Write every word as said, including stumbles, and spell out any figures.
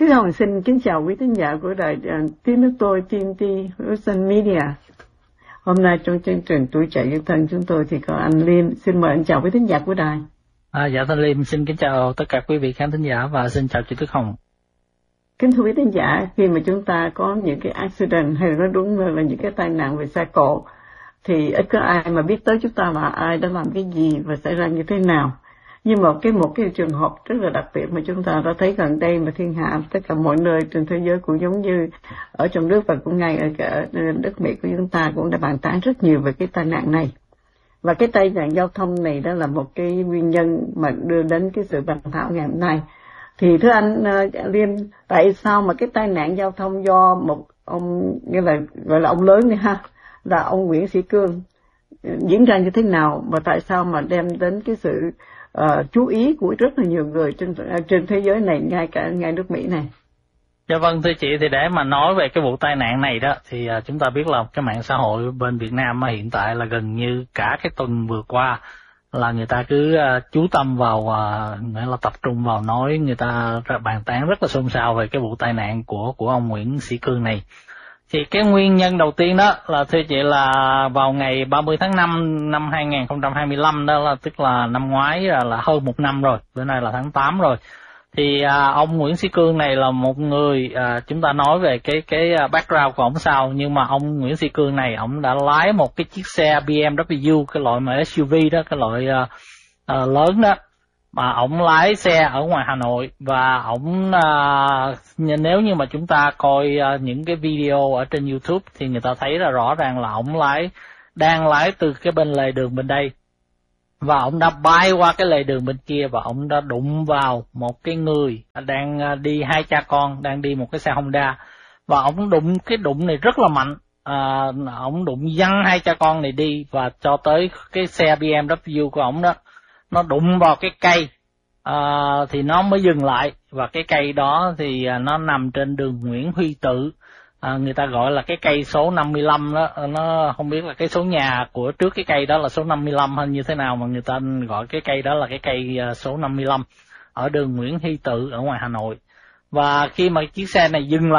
Thúy Hồng xin kính chào quý thính giả của đài uh, tiếng nước tôi tê en tê Houston Media. Hôm nay trong chương trình Tuổi Trẻ Yêu Thân chúng tôi thì có anh Liêm. Xin mời anh chào quý thính giả của đài. À, dạ thưa Liêm, xin kính chào tất cả quý vị khán thính giả và xin chào chị Tuyết Hồng. Kính thưa quý thính giả, khi mà chúng ta có những cái accident hay nói đúng là những cái tai nạn về xe cộ thì ít có ai mà biết tới chúng ta là ai đã làm cái gì và xảy ra như thế nào. Nhưng mà cái một cái trường hợp rất là đặc biệt mà chúng ta đã thấy gần đây mà thiên hạ tất cả mọi nơi trên thế giới cũng giống như ở trong nước và cũng ngay ở cả đất Mỹ của chúng ta cũng đã bàn tán rất nhiều về cái tai nạn này. Và cái tai nạn giao thông này đó là một cái nguyên nhân mà đưa đến cái sự bàn thảo ngày hôm nay. Thì thưa anh uh, Liêm, tại sao mà cái tai nạn giao thông do một ông như là gọi là ông lớn này ha, là ông Nguyễn Sĩ Cương diễn ra như thế nào và tại sao mà đem đến cái sự uh, chú ý của rất là nhiều người trên trên thế giới này, ngay cả ngay nước Mỹ này? Dạ vâng thưa chị, thì để mà nói về cái vụ tai nạn này đó thì uh, chúng ta biết là cái mạng xã hội bên Việt Nam uh, hiện tại là gần như cả cái tuần vừa qua là người ta cứ uh, chú tâm vào uh, nghĩa là tập trung vào nói, người ta bàn tán rất là xôn xao về cái vụ tai nạn của của ông Nguyễn Sĩ Cương này. Thì cái nguyên nhân đầu tiên đó là thưa chị là vào ngày ba mươi tháng năm năm hai nghìn không trăm hai mươi lăm đó, là tức là năm ngoái là, là hơn một năm rồi, bữa nay là tháng tám rồi. Thì à, ông Nguyễn Sĩ Cương này là một người à, chúng ta nói về cái cái background của ông sau, nhưng mà ông Nguyễn Sĩ Cương này ông đã lái một cái chiếc xe bê em vê, cái loại mà ét u vê đó, cái loại à, à, lớn đó, mà ông lái xe ở ngoài Hà Nội. Và ông à, nếu như mà chúng ta coi à, những cái video ở trên YouTube thì người ta thấy là rõ ràng là ông lái đang lái từ cái bên lề đường bên đây, và ông đã bay qua cái lề đường bên kia và ông đã đụng vào một cái người đang đi, hai cha con đang đi một cái xe Honda, và ông đụng cái đụng này rất là mạnh. À, ông đụng văng hai cha con này đi và cho tới cái xe bê em vê của ông đó nó đụng vào cái cây, à, thì nó mới dừng lại. Và cái cây đó thì nó nằm trên đường Nguyễn Huy Tự, à, người ta gọi là cái cây số năm mươi lăm đó. Nó không biết là cái số nhà của trước cái cây đó là số năm mươi lăm hay như thế nào mà người ta gọi cái cây đó là cái cây số năm mươi lăm ở đường Nguyễn Huy Tự ở ngoài Hà Nội. Và khi mà chiếc xe này dừng lại